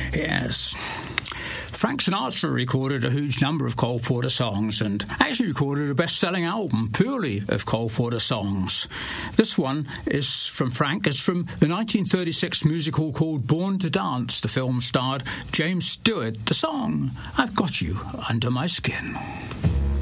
Yes. Frank Sinatra recorded a huge number of Cole Porter songs and actually recorded a best-selling album purely of Cole Porter songs. This one is from Frank. It's from the 1936 musical called Born to Dance. The film starred James Stewart. The song, I've Got You Under My Skin.